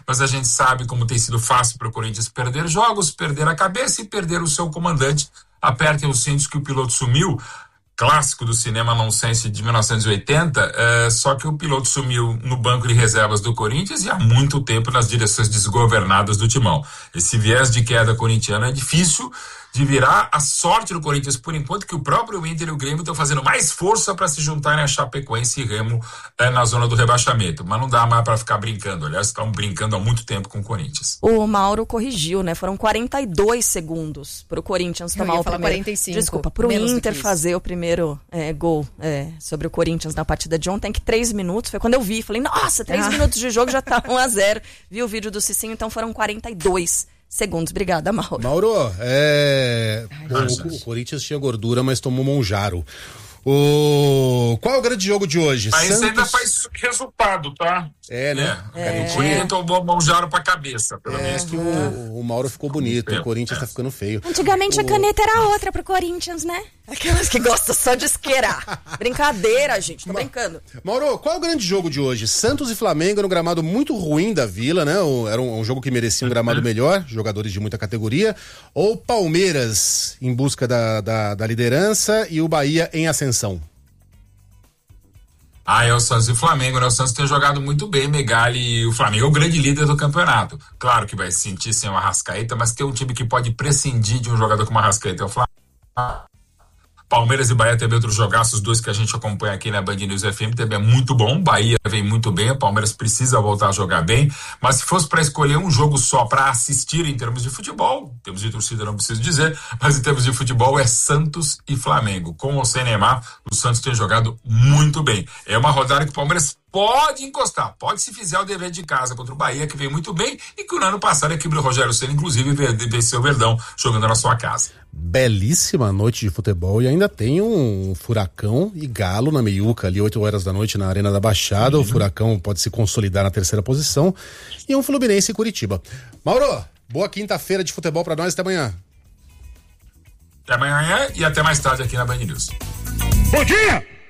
mas a gente sabe como tem sido fácil para o Corinthians perder jogos, perder a cabeça e perder o seu comandante. Apertem os cintos que o piloto sumiu. Clássico do cinema nonsense de 1980, só que o piloto sumiu no banco de reservas do Corinthians e há muito tempo nas direções desgovernadas do timão. Esse viés de queda corintiano é difícil de virar. A sorte do Corinthians, por enquanto, que o próprio Inter e o Grêmio estão fazendo mais força para se juntarem a Chapecoense e Remo na zona do rebaixamento, mas não dá mais para ficar brincando. Aliás, estão brincando há muito tempo com o Corinthians. O Mauro corrigiu, né? Foram 42 segundos pro Corinthians tomar o primeiro. 45. Desculpa, pro Inter fazer o primeiro gol sobre o Corinthians na partida de ontem, que 3 minutos, foi quando eu vi, falei, nossa, 3 minutos de jogo já tá 1-0. Vi o vídeo do Cicinho, então foram 42 segundos. Obrigada, Mauro. Mauro, o Corinthians tinha gordura, mas tomou Monjaro. Qual é o grande jogo de hoje? Mas Santos... ainda faz resultado, tá? O Corinthians tomou Monjaro pra cabeça, pelo menos. Que o Mauro ficou bonito, o Corinthians tá ficando feio. Antigamente a caneta era outra pro Corinthians, né? Aquelas que gostam só de isqueirar. Brincadeira, gente, tô brincando. Mauro, qual é o grande jogo de hoje? Santos e Flamengo no gramado muito ruim da Vila, né? Era um jogo que merecia um gramado melhor, jogadores de muita categoria. Ou Palmeiras em busca da liderança e o Bahia em ascensão? É o Santos e o Flamengo, né? O Santos tem jogado muito bem, Megali, e o Flamengo é o grande líder do campeonato. Claro que vai se sentir sem o Arrascaeta, mas tem um time que pode prescindir de um jogador como o Arrascaeta, é o Flamengo. Palmeiras e Bahia teve outros jogaços, 2 que a gente acompanha aqui na Band News FM, também é muito bom, Bahia vem muito bem, o Palmeiras precisa voltar a jogar bem, mas se fosse para escolher um jogo só para assistir em termos de futebol, em termos de torcida não preciso dizer, mas em termos de futebol é Santos e Flamengo. Com ou sem Neymar, o Santos tem jogado muito bem. É uma rodada que o Palmeiras pode encostar, pode se fizer o dever de casa contra o Bahia, que vem muito bem, e que no ano passado a equipe do Rogério Ceni, inclusive, venceu o Verdão jogando na sua casa. Belíssima noite de futebol e ainda tem um Furacão e Galo na meiuca ali, 8 horas da noite na Arena da Baixada. O Furacão pode se consolidar na 3ª posição e um Fluminense e Curitiba. Mauro, boa quinta-feira de futebol pra nós, até amanhã. Até amanhã e até mais tarde aqui na Band News. Bom dia!